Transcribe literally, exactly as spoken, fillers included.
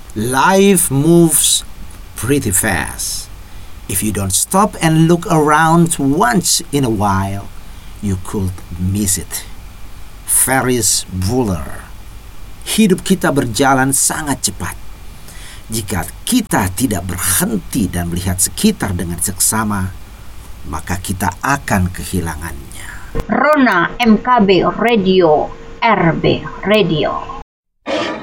Life moves pretty fast. If you don't stop and look around once in a while, you could miss it. Ferris Bueller. Hidup kita berjalan sangat cepat. Jika kita tidak berhenti dan melihat sekitar dengan seksama, maka kita akan kehilangannya. Rona M K B Radio, R B Radio.